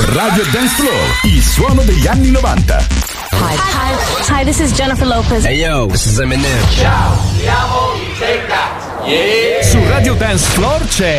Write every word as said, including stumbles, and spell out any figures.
Radio Dance Floor, il suono degli anni novanta. Hi. Hi. Hi, this is Jennifer Lopez. Hey yo, this is Eminem. Ciao, siamo i Take That. Yeah. Su Radio Dance Floor c'è